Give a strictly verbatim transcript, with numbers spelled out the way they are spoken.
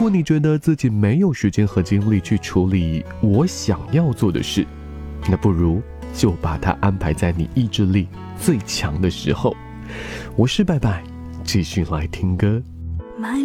果你觉得自己没有时间和精力去处理我想要做的事，那不如就把它安排在你意志力最强的时候。我是拜拜，继续来听歌。 My